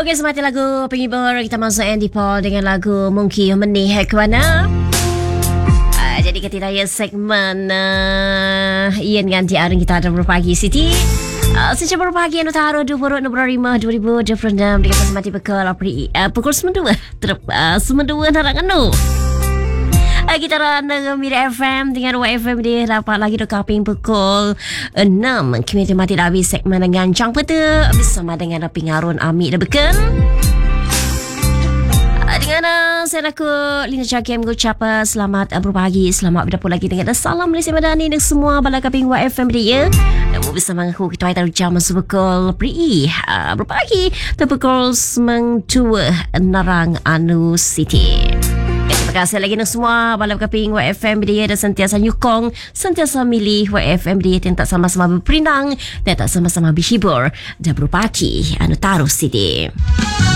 Okey, semati lagu penghibur kita masuk Andy Paul dengan lagu Mungkin Menih ke mana. Jadi kita raya segmen Ian ganti arang kita ada berpagi Siti. Sejak berpagi anu taruh 20 November 2026 dengan semati bekal pukul 9:02 narang anu. Kita dengan Mira FM dengan YFM dia dapat lagi do kaping pukul 6. Kami mati dah habis segmen dengan Cang Peta bersama dengan Rapi Ngarun Amik dah beken. Dengan saya aku Lina Cakim mengucap selamat berpagi, selamat berdapat lagi dengan salam Malaysia Madani dan semua bala kaping YFM dia. Dan bersama aku kita tahu jam pukul berpagi pukul 9:02 narang anu City. Terima kasih lagi nak semua balap kaping YFM dia dan sentiasa nyukong, sentiasa milih YFM dia dan tak sama-sama berperindang dan tak sama-sama berhibur dan berpagi anu taruh Siti.